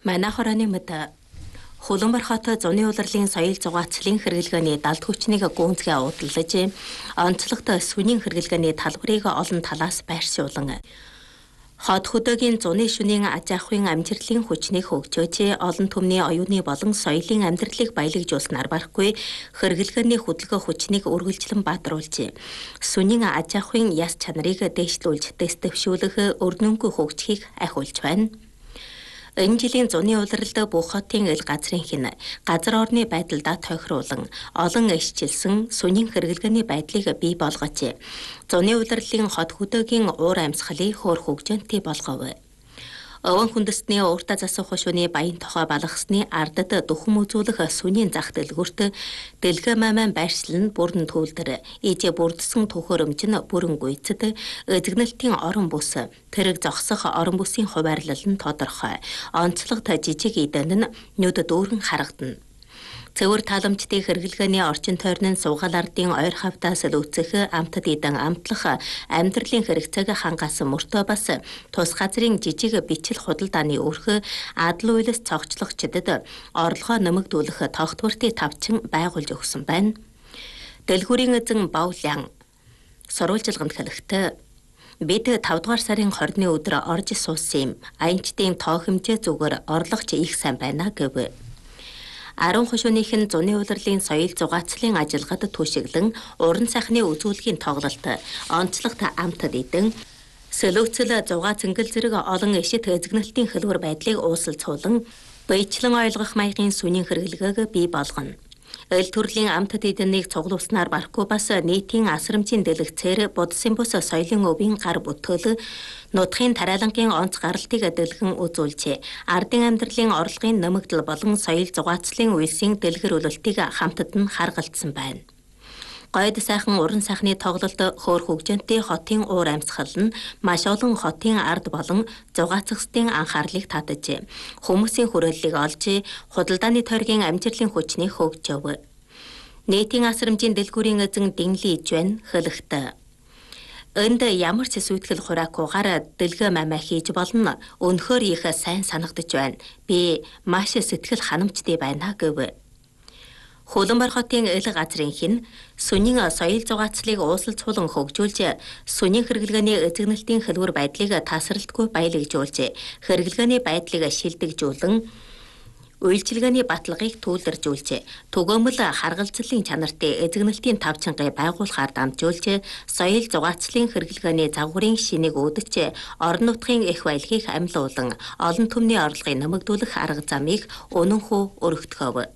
Манай хорооны мэд Хулуунбар хот зуны улирлын соёл зугаацлын хэрэглгээний далд хүчнийг гүнзгий уудлаж, онцлогт сүнийн хэрэглгээний талбарыг олон талаас байршуулан хот хөдөөгийн зуны шөнийн аж ахуйн амжилтын хүчнийг хөгжөөж, олон түмний оюуны болон соёлын амьдралыг баялагжуулснаар барахгүй хэрэглгээний хөдөлгөөн хүчнийг үргэлжлэн баатруулж, сүнийн аж ахуйн яс чанарыг дээшлүүлж, дэвшүүлэх өрнөнгүй хөгжихийг ахиулж байна. Энэ жилийн зуны улиралд бүх хотын ил газрын хин газар орны байдалдаа тохируулан олон ишчилсэн сүнийн хэрэглгээний байдлыг бий болгож, зуны улирлын хот хөдөөгийн уур амьсгалыг хөөр хөгжөөнтэй болгов. Овон хүндэстний ууртаа засах хошууны баян тохой балгасны ардад дөхөм үзүүлэх сүнийн зах дэлгүүрт дэлгэ маман байршлан бүрэн төвлөр ижээ бүрдсэн төхөөрөмж нь бүрэн гүйцэд эзэгнэлтийн орон бүс тэрэг зогсох орон бүсийн хуваарлал нь тодорхой, онцлогт жижиг идэн нь нүд дүүрэн харагдана. Цэвэр тааламжтын хэрэглгээний орчин тойрны суугаал ардын ойр хавтаас лүүцэх амтд идэн амтлах амьдралын хэрэгцээг хангасан мөртөө бас тус газрын жижиг бичил худалдааны өрх адал үйлс цогцлогчдод орлогоо нэмэгдүүлэх тогтвортой тавчин байгуулж өгсөн байна. Дэлгүүрийн эзэн Баулиан сурвалжилганд хэлэхдээ бид 5 дугаар сарын 20-ны өдөр орж суусан юм. Аянчдын тоо хэмжээ зүгээр орлогч их сайн байна гэв. 10 хошууныхын зуны улирлын соёл зугаацлын ажиллагад түшиглэн уран сайхны үзүүлгийн тоглолт, онцлогт амтд идэн, сэлүүцэл зугаа цэнгэл зэрэг олон эшит эзэгнэлтийн хэлбэр байдлыг уусалцуулан, биечлэн ойлгох маягийн сүнийн хэрэглэгээг бий болгоно. Эл төрлийн амтд эднийг цуглуулснаар барахгүй бас нийтийн асрамжийн дэлгэцээр будсын бус соёлын өвийн гар бүтгэл, нутгийн тариалангийн онц гаралтыг дэлгэн үзүүлж, ардын амьдралын орлогын нэмэгдэл болон соёл зугаацлын үйлсийн дэлгэрүүлэлтийг хамтд нь харгалзсан байна. Гойд сайхан уран сайхны тоглолт хөөр хөгжөөнтэй хотын уур амьсгал нь маш олон хотын ард болон зугаацгчдын анхаарлыг татаж, хүмүүсийн хүрээллийг олж, худалдааны тойргийн амжилтын хүчнийг хөгжөв. Нийтийн асрамжийн дэлгүүрийн эзэн Динли Жвэн хэлэхдээ энд ямар ч сүйтгэл хураакуугаар дэлгөө мамаа хийж болно. Өнөхөр их сайн санагдаж байна. Би маш сэтгэл ханамжтай байна гэв. Хулуунбар хотын ил газрын хин сүнийн соёл зугаацлыг уусалцуулан хөгжүүлж, сүнийн хэрэглгээний эзэгнэлтийн хэлбэр байдлыг тасралтгүй баялагжуулж, хэрэглгээний байдлыг шилдэгжүүлэн, үйлчилгээний баталгааг түүлэржүүлж, түгээмэл харгалзлын чанартай эзэгнэлтийн тавчингаа байгуулахаар дамжуулж, соёл зугаацлын хэрэглгээний загварын шинийг үүдэж, орон нутгийн их баялагийг амьлуулан, олон түмний орлогыг нэмэгдүүлэх арга замыг өнөнхөө өргөтгөв.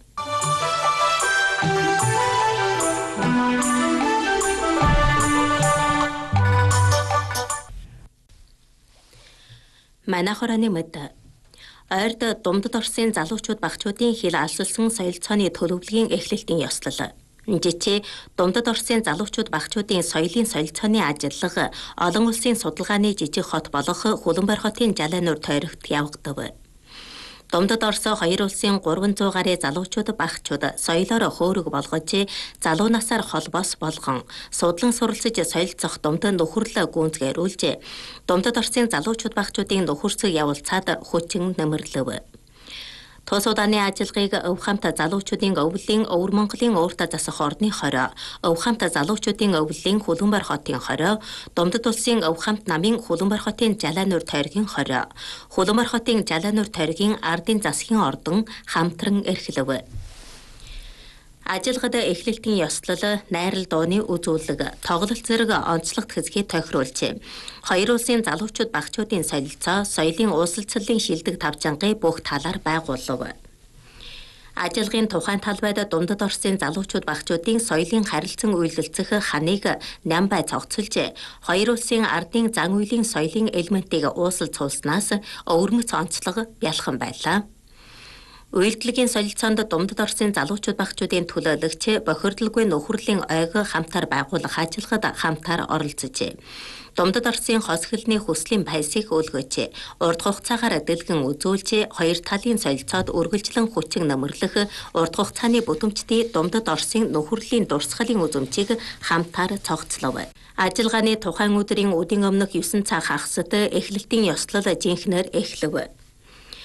Манай хорооны мэд ойрд Думдад Оросын залуучууд багчуудын хил алсулсан соёл цооны төлөвлөгийн эхлэлтийн ёслол. Жичээ Думдад Оросын залуучууд багчуудын соёлын солилцооны ажиллага олон улсын судалгааны жижиг хот болох Хулуунбар хотын Жалайнуур тойрогт явагдав. Думдад Орос хоёр улсын 300 гаруй залуучууд багчууд соёлоор хөөрөг болгож, залуу насаар холбоос болгон судлан суралцж соёлцох Думдад нөхөрлө гүнзгийрүүлж, Думдад Оросын залуучууд багчуудын нөхөрсөг явуулцаад хүчин нэмэрлэв. Тус удааны ажиллагааг өв хамт залуучуудын өвлийн Өвөр Монголын ууртаа засах орны хороо, өв хамт залуучуудын өвлийн Хулуунбар хотын хороо, Думдад улсын өв хамт намын Хулуунбар хотын Жалайнуур тойргийн хороо, Хулуунбар хотын Жалайнуур тойргийн ардын засгийн ордон хамтран эрхлэв. Ажиллагад эхлэлтийн ёслол, найрал дууны үзүүлэг, тоглолт зэрэг онцлогт хэсгийг тохируулж, хоёр улсын залуучууд багчуудын солилцоо, соёлын уусалцлын шилдэг тавчингаа бүх талаар байгуулав. Ажиллагын тухайн талбайд Думдад Оросын залуучууд багчуудын соёлын харилцан үйлдэлцэх ханыг нямбай цогцолж, хоёр улсын ардын зан үйлийн соёлын элементийг уусалцуулснаас өвөрмөц онцлог бялхан байлаа. Үйлдэлгийн солилцоонд Думдад Оросын залуучууд багчуудын төлөөлөгч бохирдолгүй нөхөрлийн ойг хамтаар байгуулах ажиллагад хамтаар оролцожээ. Думдад Оросын хос хэлний хүслийн баясыг өлгөөж, урт хугацаагаар дэлгэн үзүүлж, хоёр талын солилцоод үргэлжлэн хүчин нэмэрлэх урт хугацааны бүтэмжтэй Думдад Оросын нөхөрлийн дурсгалын үзэмжийг хамтаар цогцлов. Ажиллагааны тухайн өдрийн үдийн өмнөх 9 цаг хагасд эхлэлтийн ёслол жинхнээр эхлэв.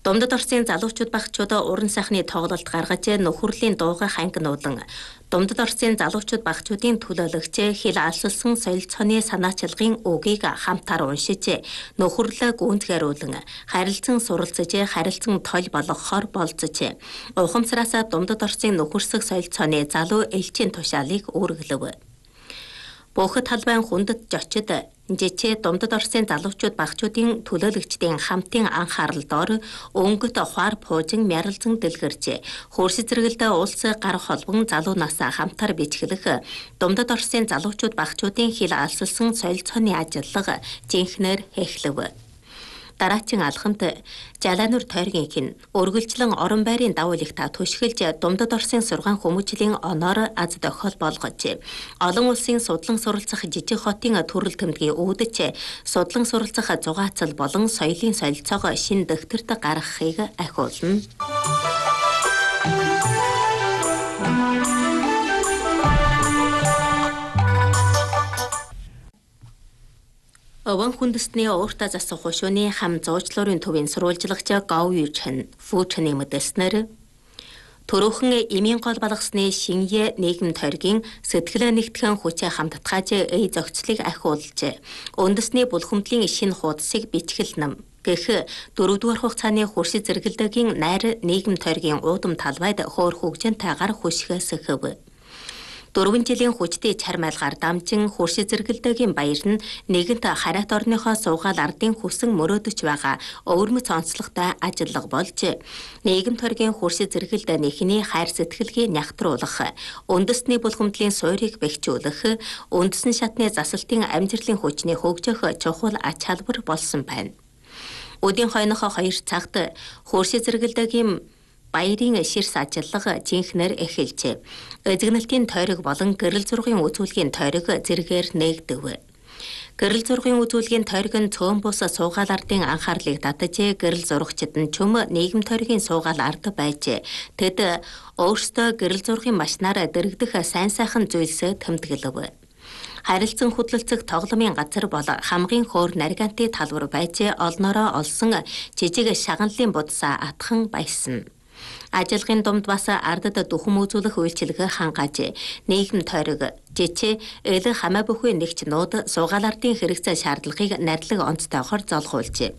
Думдад Оросын залуучууд багчууд уран сайхны тоглолт гаргаж нөхөрлийн дууга хангинуулан Думдад Оросын залуучууд багчуудын төлөөлөгч хил алсалсан солилцооны санаачилгын үгийг хамтаар уншиж нөхөрлөө гүнзгийрүүлэн харилцан суралцаж харилцан тол болгохоор болцож ухамсараас Думдад Оросын нөхөрсөх солилцооны залуу элчийн тушаалыг үүргэлэв. Бохот талбайн хүндэт жочид жичээ Думдад Оросын залуучууд багчуудын төлөөлөгчдийн хамтын анхаарал доор өнгөт хуар пуужин мярлзан дэлгэрч хөрс зэрэгэлд улс гар холбон залуунаас хамтар бичгэлэх Думдад Оросын залуучууд багчуудын хил алсалсан солилцооны ажиллага жинхнэр эхлэв. Дараачин алхамд Жалаанур тойргийн хин өргөлжлөн орон байрын давуу их та түшгэлж Думдад Оросын сургаан хүмүүжлийн оноор аз дохиол болгож олон улсын судлан суралцах жижиг хотын төрөл төмдгийн үүдэж судлан суралцах зугаацал болон соёлын солилцоогоо шин дэвтэрт гаргахыг ахиулна. Овон хүндэстний ууртаа засах хушууны хам зуучлуурын төвийн сурвалжлагч Гов Ючэн Фүүчний мэдээснээр төрөөхөн эмийн гол балгасны шинэ нийгэм тойргийн сэтгэлээ нэгтгэн хүчээ хамтдгааж эй зохицлыг ахиулж үндэсний булхамдлын шинэ хуудсыг бичгэлнэм гэх 4-р хугацааны хуршид зэрэгэлдэгийн найр нийгэм тойргийн уудам талбайд хөөр хөгжинтэйгээр хүшгээс хөв. 4 жилийн хүчтэй чармайлгаар дамжин хуршид зэрэгэлдэгийн баяр нь нэгэнт хараат орныхоо суугаал ардын хүсэн мөрөөдөж байгаа өвөрмөц онцлогтой ажиллага болж нийгэм тойргийн хуршид зэрэгэлдэнийхний хайр сэтгэлгээ нягтруулах, үндэсний булхамдлын суурийг бэхжүүлэх, үндэсний шатны засалтын амжилтын хүчний хөгжих чухал ач холбогдол болсон байна. Өдийн хойноос 2 цагт хуршид зэрэгэлдэгийн баярын ширс ажиллага жинхнэр эхэлжээ. Эзэгнэлтийн тойрог болон гэрэл зургийн үзүүлгийн тойрог зэргээр нээгдэв. Гэрэл зургийн үзүүлгийн тойрог нь цөөн бус суугаал ардын анхаарлыг татаж гэрэл зурагчид нь чөм нийгэм тойргийн суугаал ард байж тэд өөрсдөө гэрэл зургийн машинаар дэрэгдэх сайн сайхан зүйлсээ тэмдэглэв. Харилцан хөдлөлцөх тогломын газар бол хамгийн хөөр наригантын талбар байж олноороо олсон жижиг шаганлын будсаа атхан баясна. Ажиллагын думд бас ардад дүхэм үзүүлэх үйлчилгээ хангааж нийгэм тойрог жичээ эл хамаа бүхий нэгч нууд суугаал ардын хэрэгцээ шаардлагыг нардлаг онцтойгоор золгуулжээ.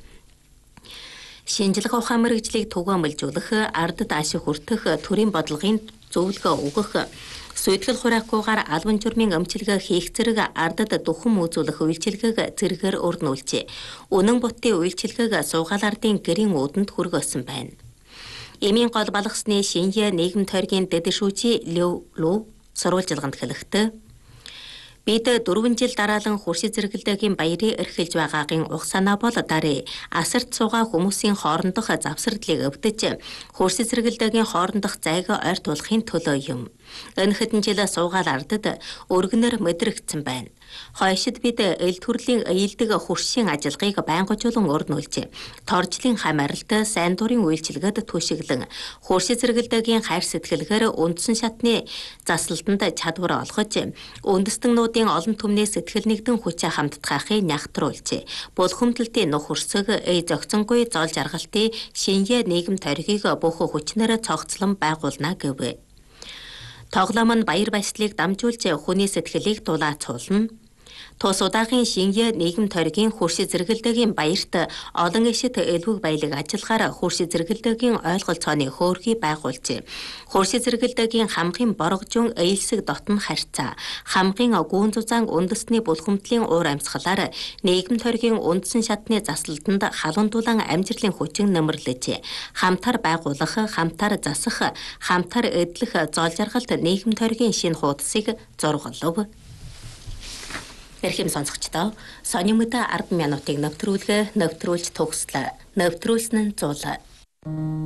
Шинжилгээ ухаан мэргэжлийг түгээмэлжүүлэх, ардад ашиг хүртэх, төрийн бодлогын зөвлөгөө өгөх, сүйтгэл хураахгүйгээр албан журмын өмчилгээ хийх зэрэг ардад дүхэм үзүүлэх үйлчилгээг зэргээр өрнүүлжээ. Үнэн бутын үйлчилгээг суугаал ардын гэрийн үүдэнд хүргөөсөн байна. Эмийн гол балгасны шинэ нийгэм тойргийн дэдэшүүчи Лүү сурвалжилганд хэлэхдээ бид 4 жил дараалан хуршид зэрэгэлдэгийн баярыг эрхэлж байгаагийн уг санаа бол дарыг асарт суугаа хүмүүсийн хоорондох завсардлыг өвдөж хуршид зэрэгэлдэгийн хоорондох зайг ойртуулахын төлөө юм. Энэ хэдэн жил суугаал ардад өргөнөр мэдрэгдсэн байна. Хойшид бид эл төрлийн ээлдэг хуршийн ажиллагааг байнгажуулан өрнүүлж, торжлын хамааралд сайн дурын үйлчилгээд түшиглэн, хуршид зэрэгэлдэгийн хайр сэтгэлгээр үндсэн шатны засалтанд чадвар олгож, үндэстэннүүдийн олон түмний сэтгэл нэгдэн хүчээ хамтдахыг нягтруулж, булхамдлтын нөхөрсөг эй зохицонгүй зол жаргалтын шинэ нийгэм тойргийг бүх хүчнээр цогцлон байгуулна гэв. Тоглоом нь баяр баясгалыг дамжуулж хүний сэтгэлийг дулаацуулна. Тус удаагийн шинэ нийгэм тойргийн хуршид зэрэгэлдэгийн баярт олон эшит элбэг баялаг ажиллагаар хуршид зэрэгэлдэгийн ойлголцооны хөөргийг байгуулж, хуршид зэрэгэлдэгийн хамгийн боргожун ээлсэг дотн харьцаа, хамгийн гүүн зузаан үндэсний булхамдлын уур амьсгалаар нийгэм тойргийн үндсэн шатны заслалтанд халуун дулаан амжилтын хүчин нэмэрлэж, хамтар байгуулах, хамтар засах, хамтар эдлэх зол жаргалт нийгэм тойргийн шинэ хуудсыг зургалав. Эрхэм сонсогчдоо сонин мэдээ 10 минутыг нэвтрүүлж төгслөө. Нэвтрүүлсэн нь 100.